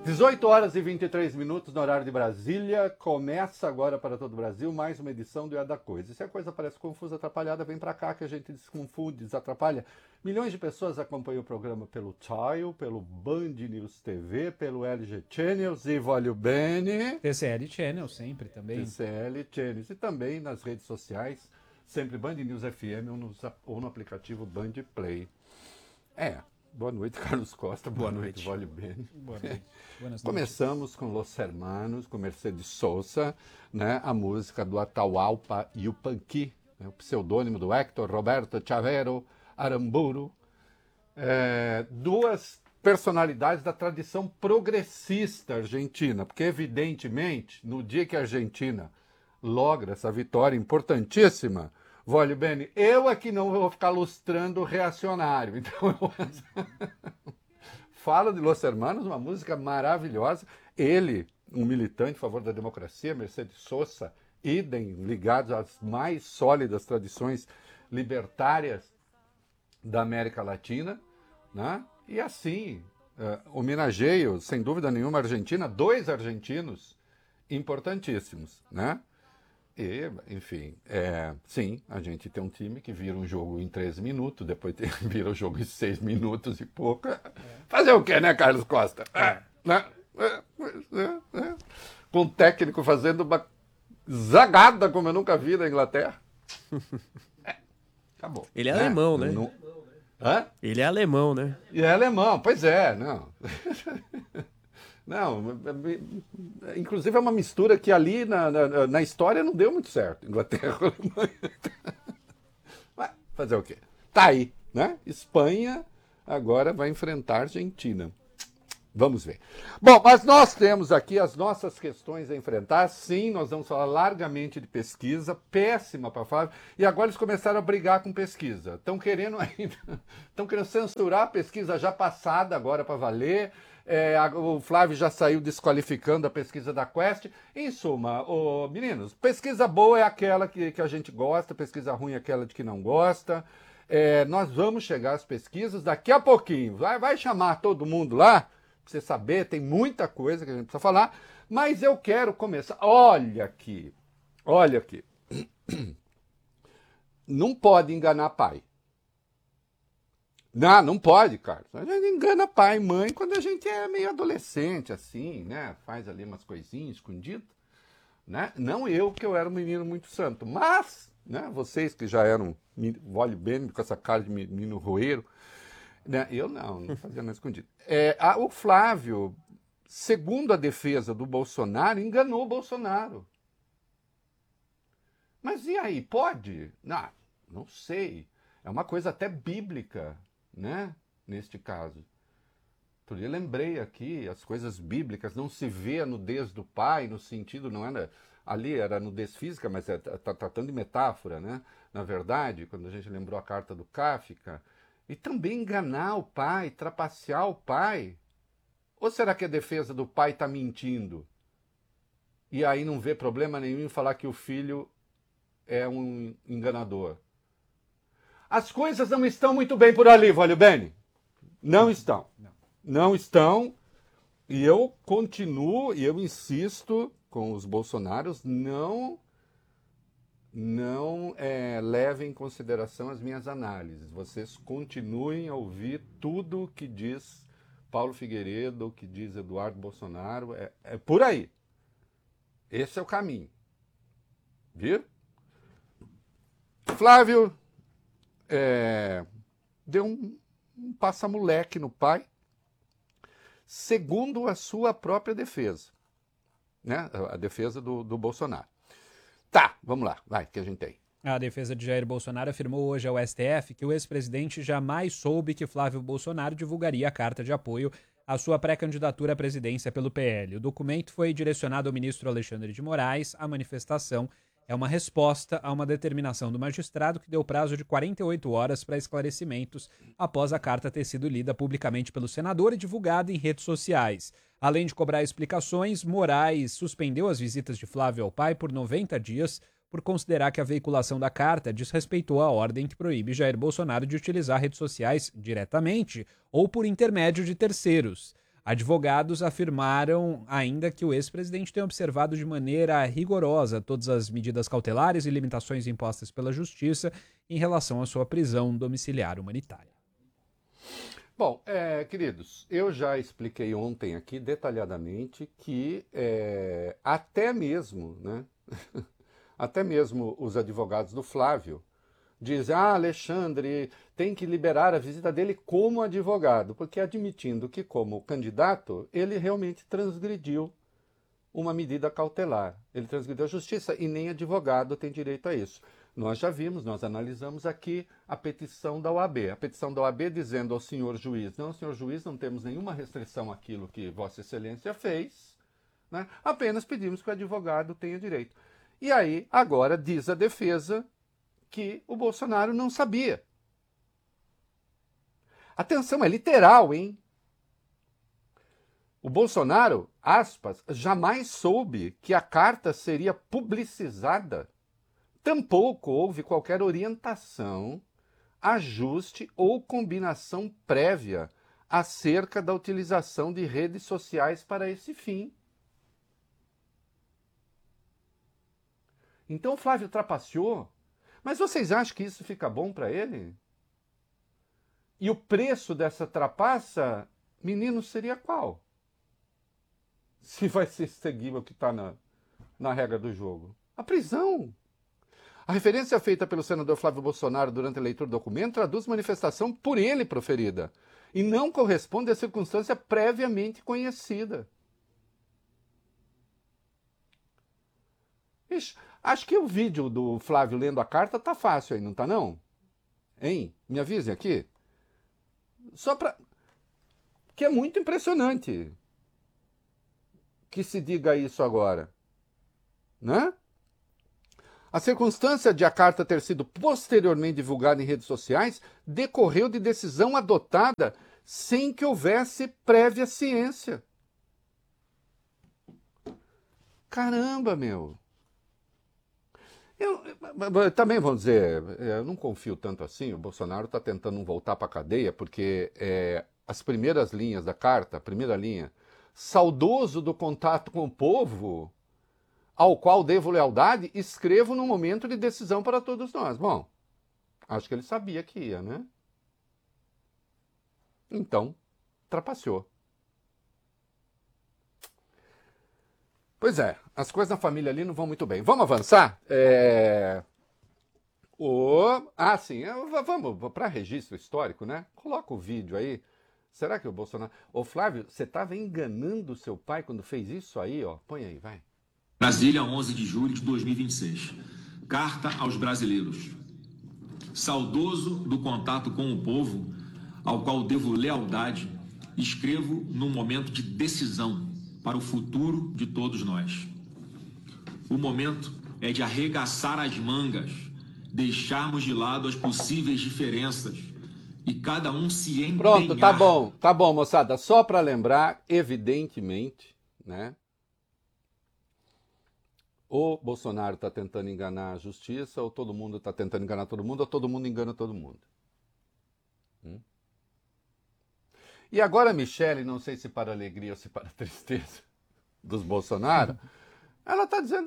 18 horas e 23 minutos no horário de Brasília. Começa agora para todo o Brasil mais uma edição do É da Coisa. E se a coisa parece confusa, atrapalhada, vem para cá que a gente desconfunde, desatrapalha. Milhões de pessoas acompanham o programa pelo Tile, pelo Band News TV, pelo LG Channels e Voglio Bene. TCL Channels sempre também. TCL Channels e também nas redes sociais, sempre Band News FM ou no aplicativo Band Play. Boa noite, Carlos Costa. Boa noite, Voglio Bene. Boa noite. Começamos com Los Hermanos, com Mercedes Sosa, né? A música do Atahualpa Yupanqui, né? O pseudônimo do Héctor Roberto Chavero Aramburu. Duas personalidades da tradição progressista argentina, porque evidentemente, no dia que a Argentina logra essa vitória importantíssima, Voglio Bene, eu aqui não vou ficar lustrando o reacionário. Então eu falo de Los Hermanos, uma música maravilhosa. Ele, um militante a favor da democracia, Mercedes Sosa, idem, ligados às mais sólidas tradições libertárias da América Latina, né? E assim, homenageio, sem dúvida nenhuma, a Argentina, dois argentinos importantíssimos, né? E, enfim, sim, a gente tem um time que vira um jogo em 13 minutos, depois vira um jogo em 6 minutos e pouco. Fazer o quê, né, Carlos Costa? Com o técnico fazendo uma zagada como eu nunca vi na Inglaterra. Acabou. Ele é alemão, né? Hã? Ele é alemão, né? E é alemão, pois é, não. Não, inclusive é uma mistura que ali na história não deu muito certo. Inglaterra e Alemanha. Mas fazer o quê? Tá aí, né? Espanha agora vai enfrentar a Argentina. Vamos ver. Bom, mas nós temos aqui as nossas questões a enfrentar. Sim, nós vamos falar largamente de pesquisa, péssima para falar. E agora eles começaram a brigar com pesquisa. Estão querendo censurar a pesquisa já passada agora para valer. O Flávio já saiu desqualificando a pesquisa da Quest. Em suma, meninos, pesquisa boa é aquela que a gente gosta, pesquisa ruim é aquela de que não gosta. Nós vamos chegar às pesquisas daqui a pouquinho. Vai chamar todo mundo lá, pra você saber, tem muita coisa que a gente precisa falar, mas eu quero começar. Olha aqui. Não pode enganar pai. Não pode, Carlos. A gente engana pai e mãe quando a gente é meio adolescente, assim, né? Faz ali umas coisinhas escondidas, né? Não eu, que eu era um menino muito santo, mas, né? Vocês que já eram Voglio Bene com essa cara de menino roeiro, né? Eu não fazia nada escondido. O Flávio, segundo a defesa do Bolsonaro, enganou o Bolsonaro. Mas e aí, pode? Não sei. É uma coisa até bíblica, né? Neste caso. Por isso eu lembrei aqui, as coisas bíblicas, não se vê a nudez do pai, no sentido, não era, ali era nudez física, mas está tratando de metáfora, né? Na verdade, quando a gente lembrou a carta do Kafka, e também enganar o pai, trapacear o pai. Ou será que a defesa do pai está mentindo? E aí não vê problema nenhum em falar que o filho é um enganador? As coisas não estão muito bem por ali, Voglio Bene. Não estão. Não estão. E eu continuo, e eu insisto com os bolsonaros, não levem em consideração as minhas análises. Vocês continuem a ouvir tudo o que diz Paulo Figueiredo, o que diz Eduardo Bolsonaro. É por aí. Esse é o caminho. Viu? Flávio deu um passa-moleque no pai, segundo a sua própria defesa, né? A defesa do Bolsonaro. Tá, vamos lá, vai, que a gente tem. A defesa de Jair Bolsonaro afirmou hoje ao STF que o ex-presidente jamais soube que Flávio Bolsonaro divulgaria a carta de apoio à sua pré-candidatura à presidência pelo PL. O documento foi direcionado ao ministro Alexandre de Moraes. A manifestação é uma resposta a uma determinação do magistrado que deu prazo de 48 horas para esclarecimentos após a carta ter sido lida publicamente pelo senador e divulgada em redes sociais. Além de cobrar explicações, Moraes suspendeu as visitas de Flávio ao pai por 90 dias por considerar que a veiculação da carta desrespeitou a ordem que proíbe Jair Bolsonaro de utilizar redes sociais diretamente ou por intermédio de terceiros. Advogados afirmaram ainda que o ex-presidente tem observado de maneira rigorosa todas as medidas cautelares e limitações impostas pela Justiça em relação à sua prisão domiciliar humanitária. Bom, queridos, eu já expliquei ontem aqui detalhadamente que até mesmo, né, até mesmo os advogados do Flávio dizem, Alexandre tem que liberar a visita dele como advogado, porque admitindo que como candidato ele realmente transgrediu uma medida cautelar, ele transgrediu a justiça e nem advogado tem direito a isso. Nós já vimos, nós analisamos aqui a petição da OAB. A petição da OAB dizendo ao senhor juiz, não, senhor juiz, não temos nenhuma restrição àquilo que Vossa Excelência fez, né? Apenas pedimos que o advogado tenha direito. E aí, agora, diz a defesa que o Bolsonaro não sabia. Atenção, é literal, hein? O Bolsonaro, aspas, jamais soube que a carta seria publicizada. Tampouco houve qualquer orientação, ajuste ou combinação prévia acerca da utilização de redes sociais para esse fim. Então o Flávio trapaceou. Mas vocês acham que isso fica bom para ele? E o preço dessa trapaça, menino, seria qual? Se vai ser seguir o que está na regra do jogo. A prisão. A referência feita pelo senador Flávio Bolsonaro durante a leitura do documento traduz manifestação por ele proferida e não corresponde à circunstância previamente conhecida. Ixi, acho que o vídeo do Flávio lendo a carta tá fácil aí, não tá não? Hein? Me avisem aqui. Só para... que é muito impressionante que se diga isso agora, né? A circunstância de a carta ter sido posteriormente divulgada em redes sociais decorreu de decisão adotada sem que houvesse prévia ciência. Caramba, meu! Eu também, vamos dizer, eu não confio tanto assim, o Bolsonaro está tentando não voltar para a cadeia, porque as primeiras linhas da carta, a primeira linha, saudoso do contato com o povo, ao qual devo lealdade, escrevo num momento de decisão para todos nós. Bom, acho que ele sabia que ia, né? Então, trapaceou. Pois é, as coisas na família ali não vão muito bem. Vamos avançar? Vamos para registro histórico, né? Coloca o vídeo aí. Será que o Bolsonaro... Ô Flávio, você estava enganando seu pai quando fez isso aí, ó? Põe aí, vai. Brasília, 11 de julho de 2026. Carta aos brasileiros. Saudoso do contato com o povo, ao qual devo lealdade, escrevo num momento de decisão para o futuro de todos nós. O momento é de arregaçar as mangas, deixarmos de lado as possíveis diferenças e cada um se empenhar... Pronto, tá bom, moçada. Só para lembrar, evidentemente, né? Ou Bolsonaro está tentando enganar a justiça, ou todo mundo está tentando enganar todo mundo, ou todo mundo engana todo mundo. E agora a Michele, não sei se para alegria ou se para tristeza dos Bolsonaro, ela está dizendo,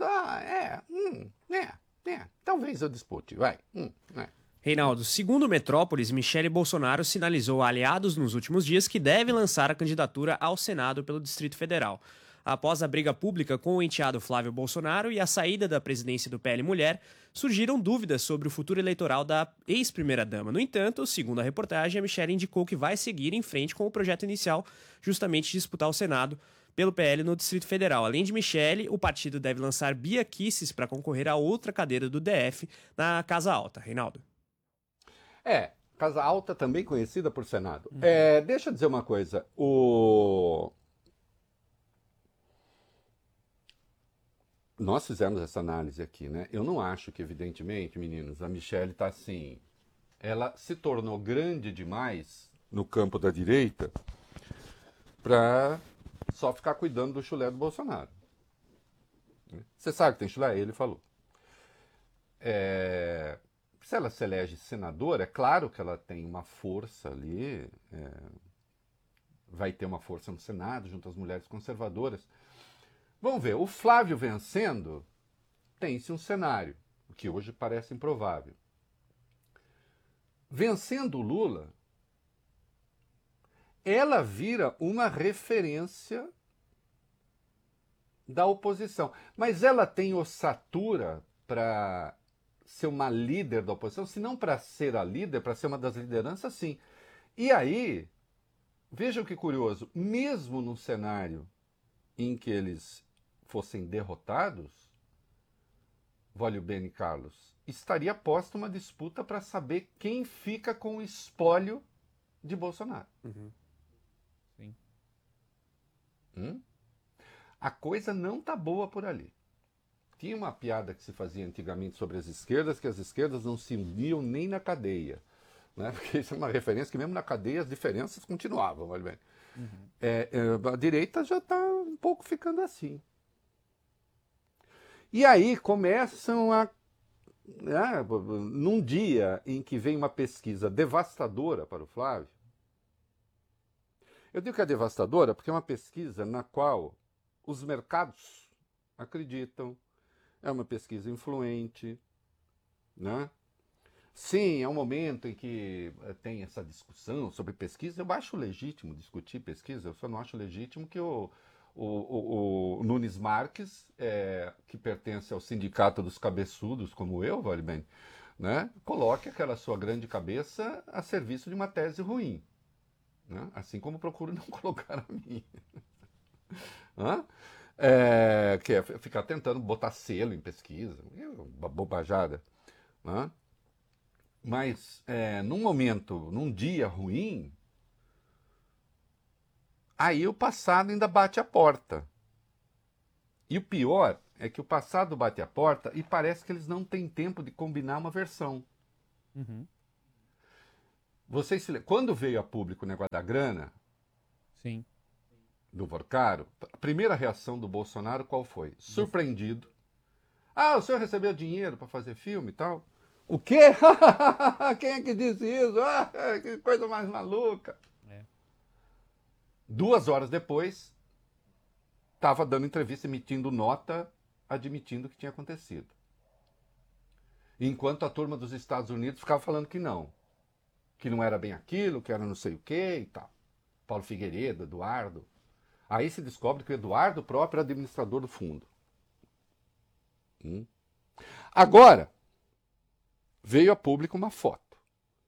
talvez eu dispute, vai. Reinaldo, segundo o Metrópolis, Michele Bolsonaro sinalizou a aliados nos últimos dias que deve lançar a candidatura ao Senado pelo Distrito Federal. Após a briga pública com o enteado Flávio Bolsonaro e a saída da presidência do PL Mulher, surgiram dúvidas sobre o futuro eleitoral da ex-primeira-dama. No entanto, segundo a reportagem, a Michele indicou que vai seguir em frente com o projeto inicial, justamente disputar o Senado pelo PL no Distrito Federal. Além de Michele, o partido deve lançar Bia Kicis para concorrer a outra cadeira do DF na Casa Alta. Reinaldo. Casa Alta também conhecida por Senado. Deixa eu dizer uma coisa. Nós fizemos essa análise aqui, né? Eu não acho que, evidentemente, meninos, a Michele está assim... Ela se tornou grande demais no campo da direita para só ficar cuidando do chulé do Bolsonaro. Você sabe que tem chulé? Ele falou. Se ela se elege senadora, é claro que ela tem uma força ali vai ter uma força no Senado junto às mulheres conservadoras. Vamos ver, o Flávio vencendo, tem-se um cenário, o que hoje parece improvável. Vencendo o Lula, ela vira uma referência da oposição. Mas ela tem ossatura para ser uma líder da oposição, se não para ser a líder, para ser uma das lideranças, sim. E aí, vejam que curioso, mesmo num cenário em que eles fossem derrotados, Vólio Bene Carlos, estaria posta uma disputa para saber quem fica com o espólio de Bolsonaro. Uhum. Sim. A coisa não tá boa por ali. Tinha uma piada que se fazia antigamente sobre as esquerdas, que as esquerdas não se uniam nem na cadeia. Né? Porque isso é uma referência que mesmo na cadeia as diferenças continuavam. Olha bem. A direita já está um pouco ficando assim. E aí começam a... num dia em que vem uma pesquisa devastadora para o Flávio, eu digo que é devastadora porque é uma pesquisa na qual os mercados acreditam, é uma pesquisa influente, né? Sim, é um momento em que tem essa discussão sobre pesquisa. Eu acho legítimo discutir pesquisa, eu só não acho legítimo que o Nunes Marques, que pertence ao sindicato dos cabeçudos, como eu, vale bem, né, coloque aquela sua grande cabeça a serviço de uma tese ruim. Né? Assim como procuro não colocar a minha. Que é ficar tentando botar selo em pesquisa, uma bobajada. Né? Mas, num momento, num dia ruim, aí o passado ainda bate a porta. E o pior é que o passado bate a porta e parece que eles não têm tempo de combinar uma versão. Uhum. Vocês se lembram? Quando veio a público o negócio da grana, Sim. do Vorcaro, a primeira reação do Bolsonaro qual foi? Surpreendido. Ah, o senhor recebeu dinheiro para fazer filme e tal? O quê? Quem é que disse isso? Ah, que coisa mais maluca. 2 horas depois, estava dando entrevista, emitindo nota, admitindo o que tinha acontecido. Enquanto a turma dos Estados Unidos ficava falando que não era bem aquilo, que era não sei o quê e tal. Paulo Figueiredo, Eduardo. Aí se descobre que o Eduardo próprio era administrador do fundo. Agora, veio a público uma foto.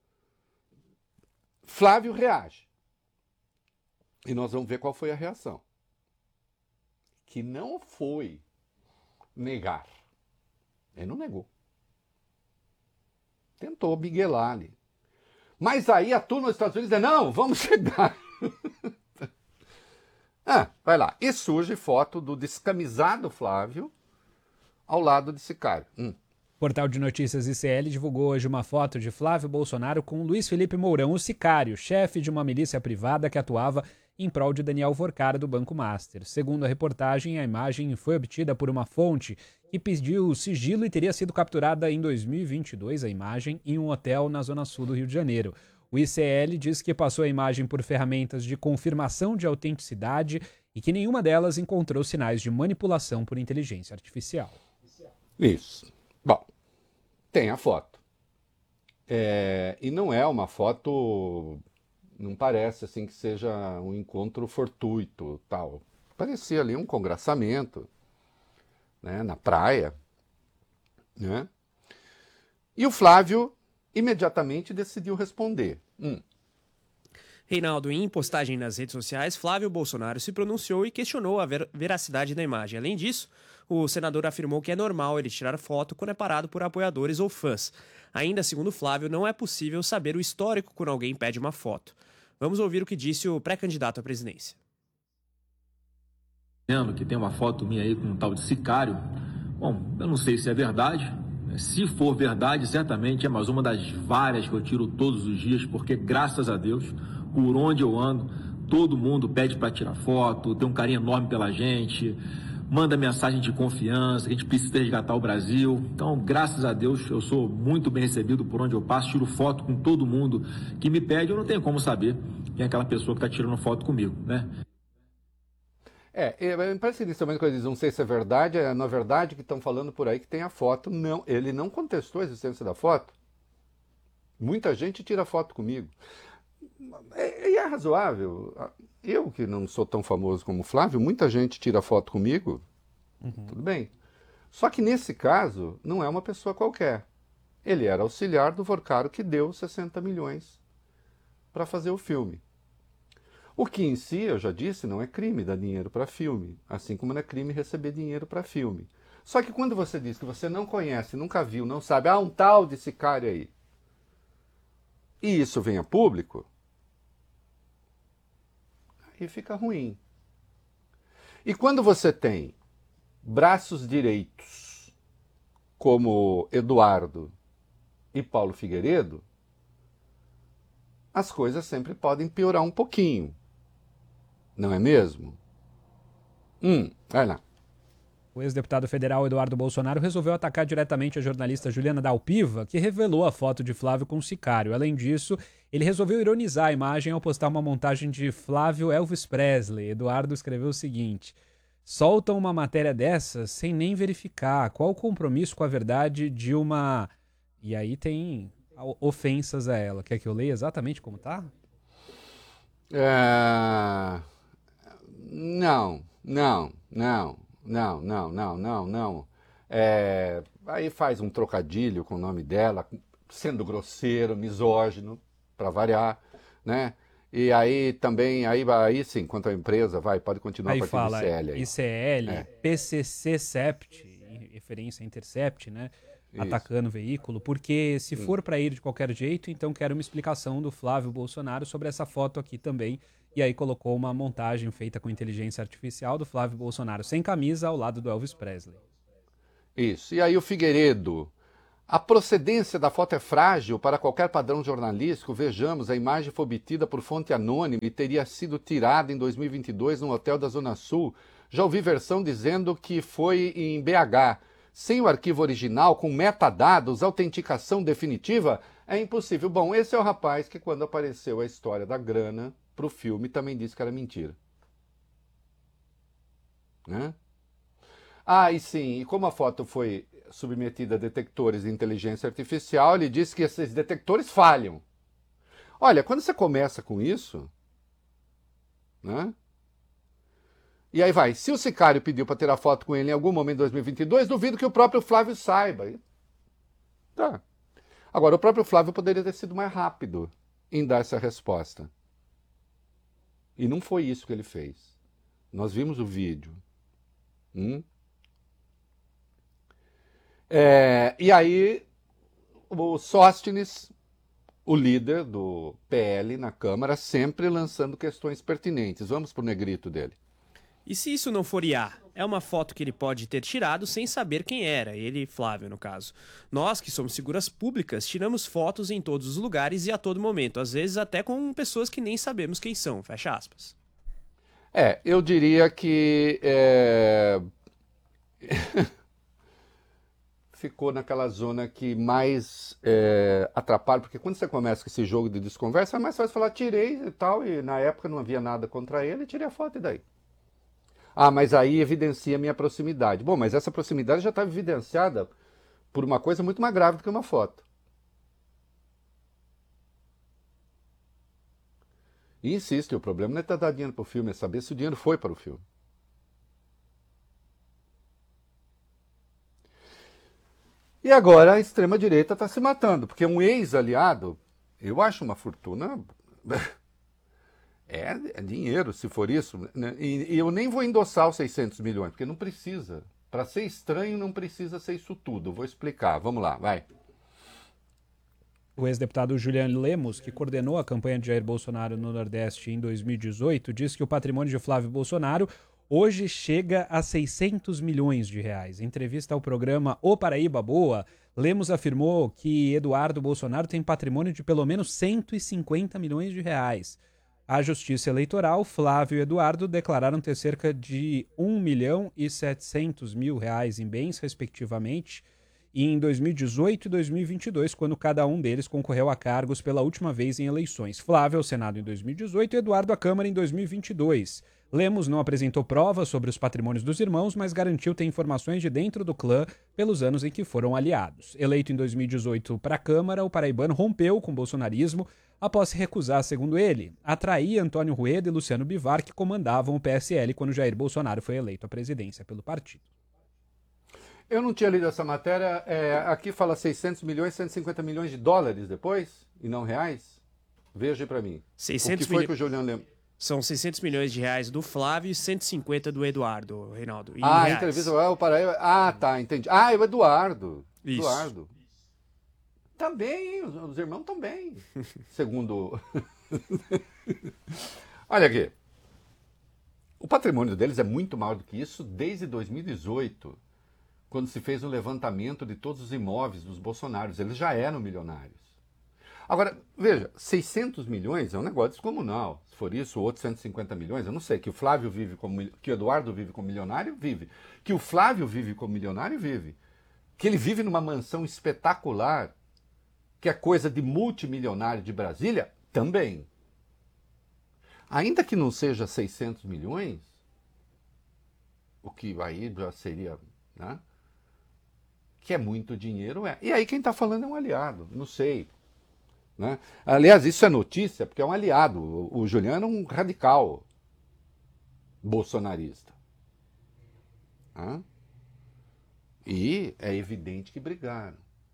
Flávio reage. E nós vamos ver qual foi a reação. Que não foi negar. Ele não negou. Tentou miguelar ali. Mas aí a turma dos Estados Unidos diz, não, vamos chegar. Vai lá. E surge foto do descamisado Flávio ao lado de Sicário. O portal de notícias ICL divulgou hoje uma foto de Flávio Bolsonaro com Luiz Felipe Mourão, o Sicário, chefe de uma milícia privada que atuava em prol de Daniel Vorcara do Banco Master. Segundo a reportagem, a imagem foi obtida por uma fonte que pediu sigilo e teria sido capturada em 2022, a imagem, em um hotel na zona sul do Rio de Janeiro. O ICL diz que passou a imagem por ferramentas de confirmação de autenticidade e que nenhuma delas encontrou sinais de manipulação por inteligência artificial. Isso. Bom, tem a foto. E não é uma foto... Não parece assim que seja um encontro fortuito, tal. Parecia ali um congraçamento, né, na praia, né? E o Flávio imediatamente decidiu responder. Reinaldo, em postagem nas redes sociais, Flávio Bolsonaro se pronunciou e questionou a veracidade da imagem. Além disso, o senador afirmou que é normal ele tirar foto quando é parado por apoiadores ou fãs. Ainda segundo Flávio, não é possível saber o histórico quando alguém pede uma foto. Vamos ouvir o que disse o pré-candidato à presidência. Que tem uma foto minha aí com um tal de Sicário. Bom, eu não sei se é verdade. Se for verdade, certamente é mais uma das várias que eu tiro todos os dias, porque graças a Deus, por onde eu ando, todo mundo pede para tirar foto, tem um carinho enorme pela gente, manda mensagem de confiança, que a gente precisa resgatar o Brasil. Então, graças a Deus, eu sou muito bem recebido por onde eu passo, tiro foto com todo mundo que me pede, eu não tenho como saber quem é aquela pessoa que está tirando foto comigo, né? Me parece inicialmente quando eles não sei se é verdade, na verdade que estão falando por aí que tem a foto. Não, ele não contestou a existência da foto. Muita gente tira foto comigo. E é razoável. Eu, que não sou tão famoso como o Flávio, muita gente tira foto comigo, tudo bem. Só que nesse caso, não é uma pessoa qualquer. Ele era auxiliar do Vorcaro, que deu 60 milhões para fazer o filme. O que em si, eu já disse, não é crime dar dinheiro para filme, assim como não é crime receber dinheiro para filme. Só que quando você diz que você não conhece, nunca viu, não sabe, um tal de sicário aí, e isso vem a público, aí fica ruim. E quando você tem braços direitos, como Eduardo e Paulo Figueiredo, as coisas sempre podem piorar um pouquinho. Não é mesmo? Vai lá. O ex-deputado federal Eduardo Bolsonaro resolveu atacar diretamente a jornalista Juliana Dalpiva, que revelou a foto de Flávio com o sicário. Além disso, ele resolveu ironizar a imagem ao postar uma montagem de Flávio Elvis Presley. Eduardo escreveu o seguinte: soltam uma matéria dessa sem nem verificar. Qual o compromisso com a verdade de uma... E aí tem ofensas a ela. Quer que eu leia exatamente como tá? Não. Aí faz um trocadilho com o nome dela, sendo grosseiro, misógino, para variar, né? E aí também, aí sim, quanto à empresa, pode continuar aí a partir fala, de ICL. Aí. ICL, PCC Sept, referência a Intercept, né? Isso. Atacando o veículo, porque se for para ir de qualquer jeito, então quero uma explicação do Flávio Bolsonaro sobre essa foto aqui também. E aí colocou uma montagem feita com inteligência artificial do Flávio Bolsonaro sem camisa ao lado do Elvis Presley. Isso. E aí o Figueiredo. A procedência da foto é frágil para qualquer padrão jornalístico. Vejamos, a imagem foi obtida por fonte anônima e teria sido tirada em 2022 num hotel da Zona Sul. Já ouvi versão dizendo que foi em BH. Sem o arquivo original, com metadados, autenticação definitiva, é impossível. Bom, esse é o rapaz que quando apareceu a história da grana para o filme também disse que era mentira. Né? E sim, e como a foto foi submetida a detectores de inteligência artificial, ele disse que esses detectores falham. Olha, quando você começa com isso, né? E aí vai, se o sicário pediu para tirar foto com ele em algum momento de 2022, duvido que o próprio Flávio saiba. Tá. Agora, o próprio Flávio poderia ter sido mais rápido em dar essa resposta. E não foi isso que ele fez. Nós vimos o vídeo. E aí, o Sóstenes, o líder do PL na Câmara, sempre lançando questões pertinentes. Vamos para o negrito dele. E se isso não for IA? É uma foto que ele pode ter tirado sem saber quem era, ele e Flávio, no caso. Nós, que somos figuras públicas, tiramos fotos em todos os lugares e a todo momento, às vezes até com pessoas que nem sabemos quem são, fecha aspas. Eu diria que ficou naquela zona que mais atrapalha, porque quando você começa com esse jogo de desconversa, é mais fácil falar, tirei e tal, e na época não havia nada contra ele, tirei a foto e daí? Mas aí evidencia a minha proximidade. Bom, mas essa proximidade já estava evidenciada por uma coisa muito mais grave do que uma foto. E insisto, o problema não é dar dinheiro para o filme, é saber se o dinheiro foi para o filme. E agora a extrema-direita está se matando, porque um ex-aliado, eu acho uma fortuna... É dinheiro, se for isso. Né? E eu nem vou endossar os 600 milhões, porque não precisa. Para ser estranho, não precisa ser isso tudo. Vou explicar. Vamos lá, vai. O ex-deputado Julian Lemos, que coordenou a campanha de Jair Bolsonaro no Nordeste em 2018, disse que o patrimônio de Flávio Bolsonaro hoje chega a 600 milhões de reais. Em entrevista ao programa O Paraíba Boa, Lemos afirmou que Eduardo Bolsonaro tem patrimônio de pelo menos 150 milhões de reais. A Justiça Eleitoral, Flávio e Eduardo declararam ter cerca de 1 milhão e 700 mil reais em bens, respectivamente, e em 2018 e 2022, quando cada um deles concorreu a cargos pela última vez em eleições. Flávio ao Senado em 2018 e Eduardo à Câmara em 2022. Lemos não apresentou provas sobre os patrimônios dos irmãos, mas garantiu ter informações de dentro do clã pelos anos em que foram aliados. Eleito em 2018 para a Câmara, o paraibano rompeu com o bolsonarismo após se recusar, segundo ele, a trair Antônio Rueda e Luciano Bivar, que comandavam o PSL quando Jair Bolsonaro foi eleito à presidência pelo partido. Eu não tinha lido essa matéria. Aqui fala 600 milhões, 150 milhões de dólares depois, e não reais. Veja aí para mim. 600 o que foi que o Juliano lembra? São 600 milhões de reais do Flávio e 150 do Eduardo, Reinaldo. A entrevista o Paraíba. Ah, tá, entendi. Ah, é o Eduardo. Isso. Eduardo. Também, os irmãos também. Segundo. Olha aqui. O patrimônio deles é muito maior do que isso desde 2018, quando se fez um levantamento de todos os imóveis dos bolsonaros. Eles já eram milionários. Agora, veja, 600 milhões é um negócio descomunal. Se for isso, outros 150 milhões, eu não sei. Que o Flávio vive como... Que o Eduardo vive como milionário, vive. Que o Flávio vive como milionário, vive. Que ele vive numa mansão espetacular, que é coisa de multimilionário de Brasília, também. Ainda que não seja 600 milhões, o que aí já seria... né? Que é muito dinheiro, é. E aí quem está falando é um aliado, não sei. Né? Aliás, isso é notícia, porque é um aliado. O Juliano é um radical bolsonarista. E é evidente que brigaram.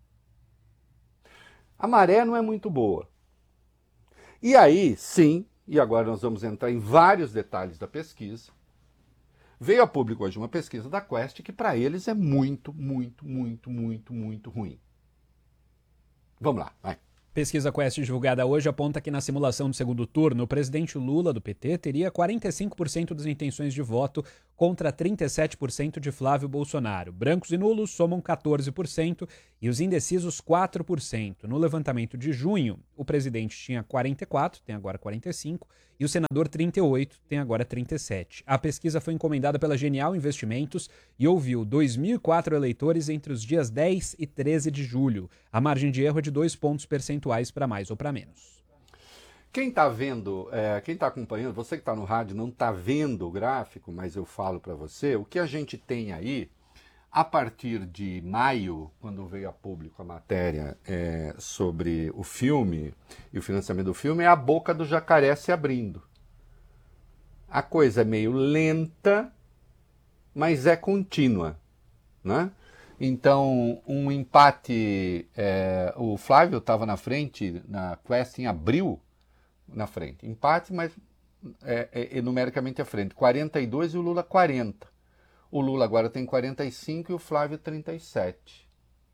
A maré não é muito boa. E aí, sim, e agora nós vamos entrar em vários detalhes da pesquisa, veio a público hoje uma pesquisa da Quest que para eles é muito, muito, muito, muito, muito ruim. Vamos lá, vai. Pesquisa Quest divulgada hoje aponta que na simulação do segundo turno, o presidente Lula, do PT, teria 45% das intenções de voto contra 37% de Flávio Bolsonaro. Brancos e nulos somam 14% e os indecisos 4%. No levantamento de junho, o presidente tinha 44%, tem agora 45%, e o senador 38%, tem agora 37%. A pesquisa foi encomendada pela Genial Investimentos e ouviu 2.004 eleitores entre os dias 10 e 13 de julho. A margem de erro é de 2 pontos percentuais para mais ou para menos. Quem está vendo, quem está acompanhando, você que está no rádio não está vendo o gráfico, mas eu falo para você, o que a gente tem aí, a partir de maio, quando veio a público a matéria sobre o filme e o financiamento do filme, é a boca do jacaré se abrindo. A coisa é meio lenta, mas é contínua, né? Então, um empate, o Flávio estava na frente, na Quest em abril, na frente. Empate, mas numericamente à frente. 42 e o Lula 40. O Lula agora tem 45 e o Flávio 37.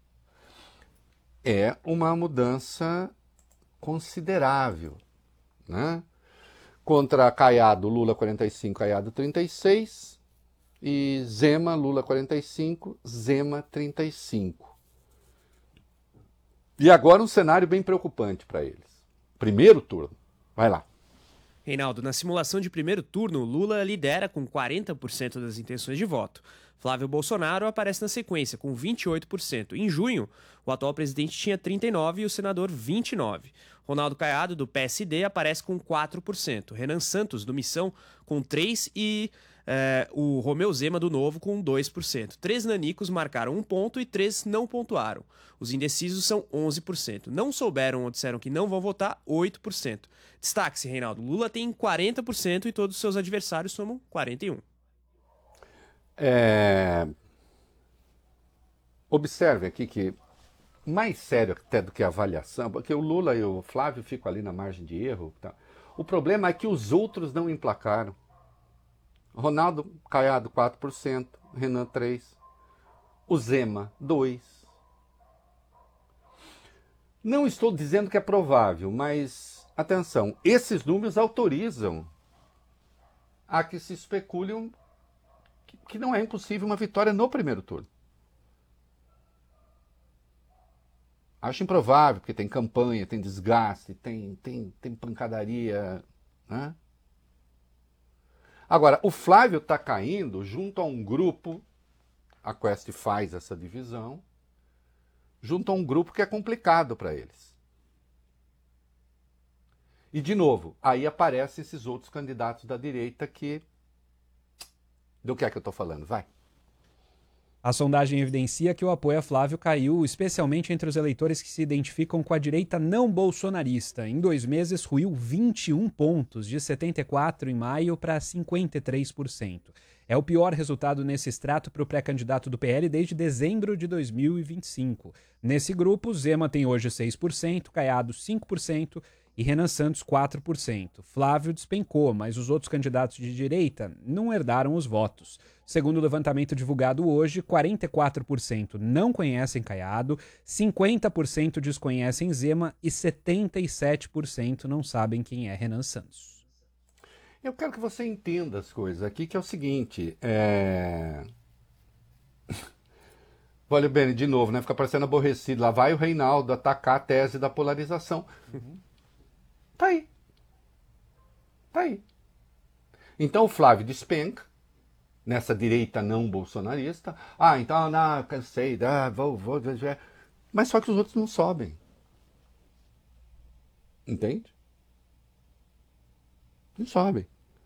É uma mudança considerável, né? Contra Caiado, Lula 45, Caiado 36. E Zema, Lula 45, Zema 35. E agora um cenário bem preocupante para eles. Primeiro turno. Vai lá. Reinaldo, na simulação de primeiro turno, Lula lidera com 40% das intenções de voto. Flávio Bolsonaro aparece na sequência, com 28%. Em junho, o atual presidente tinha 39% e o senador 29%. Ronaldo Caiado, do PSD, aparece com 4%. Renan Santos, do Missão, com 3% e o Romeu Zema, do Novo, com 2%. 3 nanicos marcaram 1 ponto e 3 não pontuaram. Os indecisos são 11%. Não souberam ou disseram que não vão votar, 8%. Destaque-se, Reinaldo, Lula tem 40% e todos os seus adversários somam 41%. Observe aqui que, mais sério até do que a avaliação, porque o Lula e o Flávio ficam ali na margem de erro. Tá? O problema é que os outros não emplacaram. Ronaldo Caiado, 4%, Renan, 3%, o Zema, 2%. Não estou dizendo que é provável, mas, atenção, esses números autorizam a que se especule que não é impossível uma vitória no primeiro turno. Acho improvável, porque tem campanha, tem desgaste, tem pancadaria, né? Agora, o Flávio está caindo junto a um grupo, a Quest faz essa divisão, junto a um grupo que é complicado para eles. E, de novo, aí aparecem esses outros candidatos da direita que... Do que é que eu estou falando? Vai. A sondagem evidencia que o apoio a Flávio caiu, especialmente entre os eleitores que se identificam com a direita não bolsonarista. Em 2 meses, ruiu 21 pontos, de 74% em maio para 53%. É o pior resultado nesse extrato para o pré-candidato do PL desde dezembro de 2025. Nesse grupo, Zema tem hoje 6%, Caiado 5% e Renan Santos 4%. Flávio despencou, mas os outros candidatos de direita não herdaram os votos. Segundo o levantamento divulgado hoje, 44% não conhecem Caiado, 50% desconhecem Zema e 77% não sabem quem é Renan Santos. Eu quero que você entenda as coisas aqui, que é o seguinte, Olha, Beni, de novo, né? Fica parecendo aborrecido. Lá vai o Reinaldo atacar a tese da polarização. Tá aí. Tá aí. Então o Flávio despenca, nessa direita não bolsonarista. Então, não, cansei, vou. Mas só que os outros não sobem. Entende? Não sobem.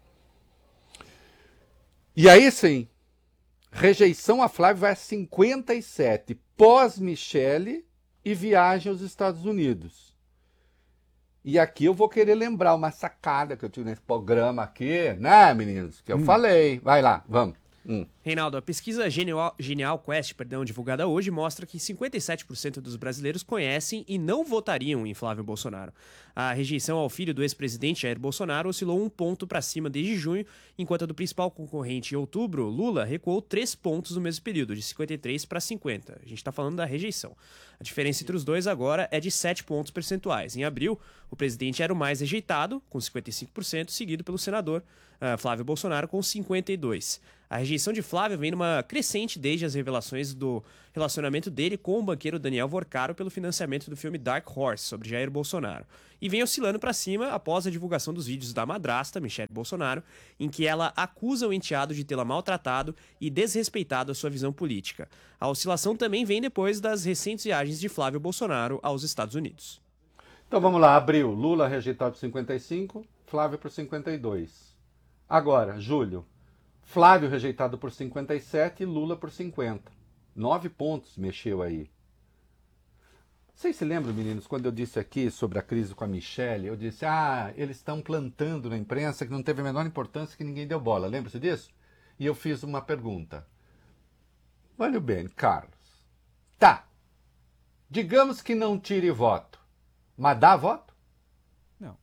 E aí, sim, rejeição a Flávio vai a 57, pós-Michele e viagem aos Estados Unidos. E aqui eu vou querer lembrar uma sacada que eu tive nesse programa aqui, né, meninos? Que eu falei. Vai lá, vamos. Reinaldo, a pesquisa Genial Quest, divulgada hoje, mostra que 57% dos brasileiros conhecem e não votariam em Flávio Bolsonaro. A rejeição ao filho do ex-presidente Jair Bolsonaro oscilou 1 ponto para cima desde junho, enquanto a do principal concorrente em outubro, Lula, recuou 3 pontos no mesmo período, de 53 para 50. A gente está falando da rejeição. A diferença entre os dois agora é de 7 pontos percentuais. Em abril, o presidente era o mais rejeitado, com 55%, seguido pelo senador Flávio Bolsonaro, com 52%. A rejeição de Flávio vem numa crescente desde as revelações do relacionamento dele com o banqueiro Daniel Vorcaro pelo financiamento do filme Dark Horse, sobre Jair Bolsonaro. E vem oscilando para cima após a divulgação dos vídeos da madrasta, Michele Bolsonaro, em que ela acusa o enteado de tê-la maltratado e desrespeitado a sua visão política. A oscilação também vem depois das recentes viagens de Flávio Bolsonaro aos Estados Unidos. Então vamos lá, abril, Lula rejeitado por 55, Flávio por 52. Agora, julho, Flávio rejeitado por 57 e Lula por 50. 9 pontos mexeu aí. Vocês se lembram, meninos, quando eu disse aqui sobre a crise com a Michele, eu disse, eles estão plantando na imprensa que não teve a menor importância, que ninguém deu bola. Lembra-se disso? E eu fiz uma pergunta. Olha bem, Carlos. Tá. Digamos que não tire voto. Mas dá voto? Não.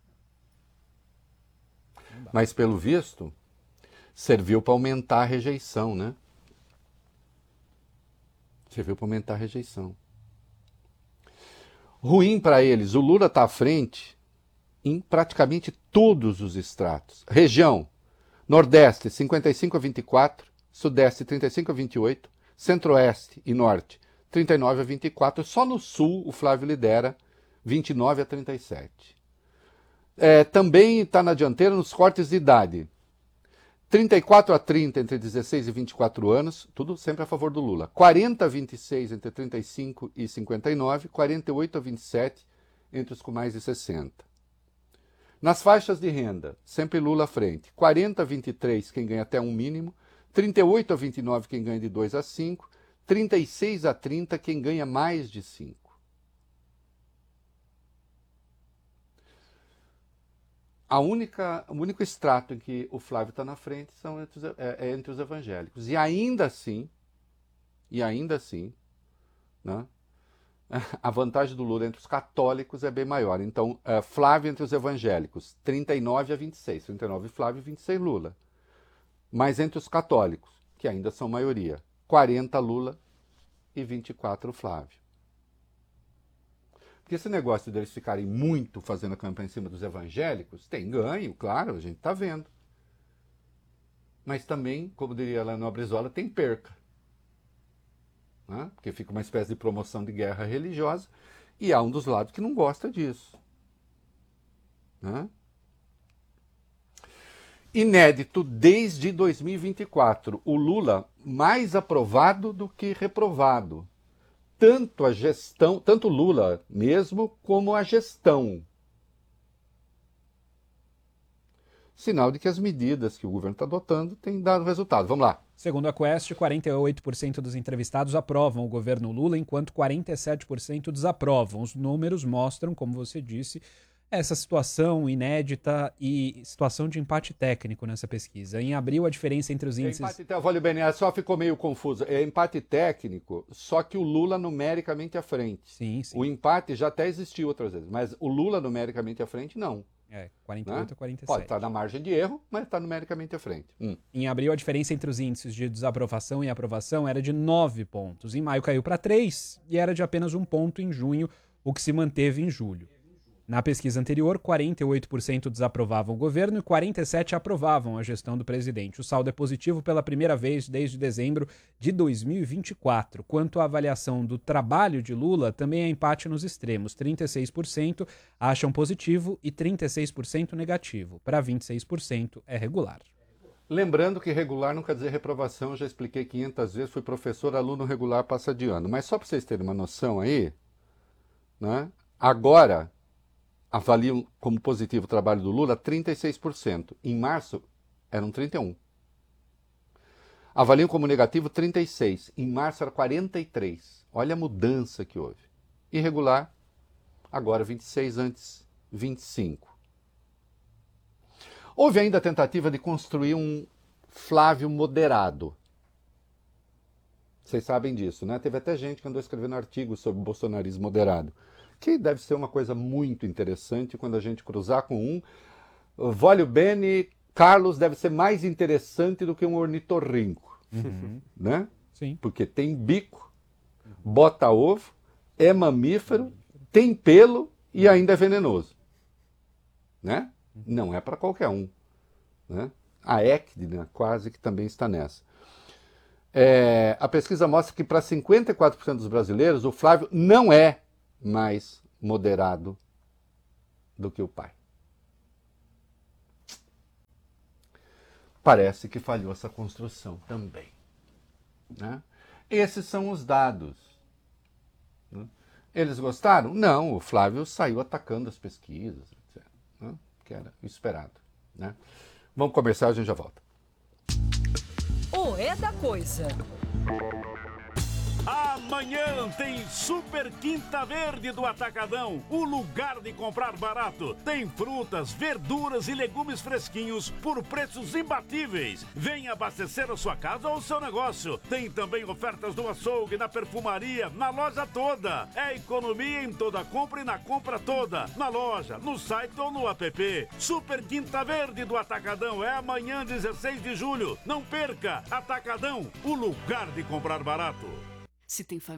Mas, pelo visto, serviu para aumentar a rejeição, né? Serviu para aumentar a rejeição. Ruim para eles, o Lula está à frente em praticamente todos os estratos. Região, Nordeste 55 a 24, Sudeste 35 a 28, Centro-Oeste e Norte 39 a 24, só no Sul o Flávio lidera 29 a 37. Também está na dianteira nos cortes de idade. 34 a 30 entre 16 e 24 anos, tudo sempre a favor do Lula. 40 a 26 entre 35 e 59, 48 a 27 entre os com mais de 60. Nas faixas de renda, sempre Lula à frente. 40 a 23 quem ganha até um mínimo, 38 a 29 quem ganha de 2 a 5, 36 a 30 quem ganha mais de 5. O único extrato em que o Flávio está na frente é entre os evangélicos. E ainda assim, né, a vantagem do Lula entre os católicos é bem maior. Então, Flávio entre os evangélicos, 39 a 26. 39 Flávio, 26 Lula. Mas entre os católicos, que ainda são maioria, 40 Lula e 24 Flávio. Porque esse negócio deles ficarem muito fazendo a campanha em cima dos evangélicos, tem ganho, claro, a gente está vendo. Mas também, como diria lá no Brizola, tem perca. Né? Porque fica uma espécie de promoção de guerra religiosa e há um dos lados que não gosta disso. Né? Inédito desde 2024. O Lula mais aprovado do que reprovado. tanto a gestão, tanto Lula mesmo, como a gestão. Sinal de que as medidas que o governo está adotando têm dado resultado. Vamos lá. Segundo a Quest, 48% dos entrevistados aprovam o governo Lula, enquanto 47% desaprovam. Os números mostram, como você disse, essa situação inédita e situação de empate técnico nessa pesquisa. Em abril, a diferença entre os índices... Olha bem, só ficou meio confuso. É empate técnico, só que o Lula numericamente à frente. Sim. O empate já até existiu outras vezes, mas o Lula numericamente à frente, não. 48 a 47. Pode estar na margem de erro, mas está numericamente à frente. Em abril, a diferença entre os índices de desaprovação e aprovação era de 9 pontos. Em maio, caiu para 3 e era de apenas 1 ponto em junho, o que se manteve em julho. Na pesquisa anterior, 48% desaprovavam o governo e 47% aprovavam a gestão do presidente. O saldo é positivo pela primeira vez desde dezembro de 2024. Quanto à avaliação do trabalho de Lula, também é empate nos extremos. 36% acham positivo e 36% negativo. Para 26% é regular. Lembrando que regular não quer dizer reprovação, eu já expliquei 500 vezes, fui professor, aluno regular passa de ano. Mas só para vocês terem uma noção aí, né? Agora... avaliam como positivo o trabalho do Lula 36%. Em março, eram 31%. Avaliam como negativo 36%. Em março, era 43%. Olha a mudança que houve. Irregular, agora 26%, antes 25%. Houve ainda a tentativa de construir um Flávio moderado. Vocês sabem disso, né? Teve até gente que andou escrevendo artigos sobre bolsonarismo moderado. Que deve ser uma coisa muito interessante quando a gente cruzar com um. Voglio bene, Carlos deve ser mais interessante do que um ornitorrinco. Né? Sim. Porque tem bico, bota ovo, é mamífero, tem pelo e ainda é venenoso. Né? Não é para qualquer um. Né? A ECD, né, quase que também está nessa. A pesquisa mostra que para 54% dos brasileiros, o Flávio não é mais moderado do que o pai. Parece que falhou essa construção também. Né? Esses são os dados. Né? Eles gostaram? Não, o Flávio saiu atacando as pesquisas, etc. Né? Que era o esperado. Né? Vamos começar, a gente já volta. O É da Coisa. Amanhã tem Super Quinta Verde do Atacadão, o lugar de comprar barato. Tem frutas, verduras e legumes fresquinhos por preços imbatíveis. Venha abastecer a sua casa ou o seu negócio. Tem também ofertas no açougue, na perfumaria, na loja toda. É economia em toda compra e na compra toda. Na loja, no site ou no app. Super Quinta Verde do Atacadão é amanhã, 16 de julho. Não perca! Atacadão, o lugar de comprar barato. Se tem família.